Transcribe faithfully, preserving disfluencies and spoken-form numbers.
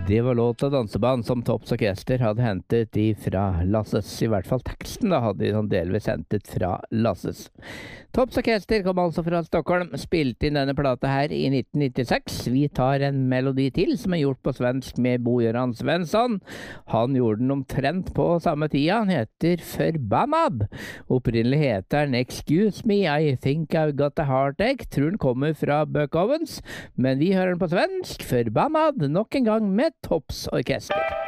Det var låt av danseband som Topps Orkester hadde hentet fra Lasses. I hvert fall teksten da hadde de sånn delvis hentet fra Lasses. Topps Orkester kom altså fra Stockholm, spilte inn denne plata her i nitten nittiseks. Vi tar en melodi til som er gjort på svensk med Bo-Göran Svensson. Han gjorde den omtrent på samme tida. Han heter Förbannad. Opprinnelig heter den Excuse Me, I Think I've Got a Heartache. Tror den kommer fra Buck Owens, men vi hører den på svensk. Förbannad, nok en gang med Topps Orkester.